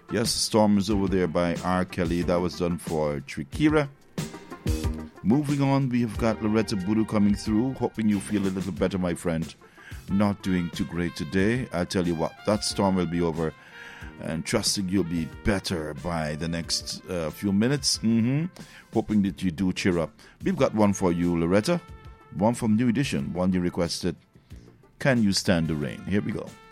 Yes, Storm is over there by R. Kelly. That was done for Trikira. Moving on, we have got Loretta Budu coming through. Hoping you feel a little better, my friend. Not doing too great today. I tell you what, that storm will be over. And trusting you'll be better by the next few minutes. Hoping that you do cheer up. We've got one for you, Loretta. One from New Edition. One you requested. Can You Stand the Rain? Here we go.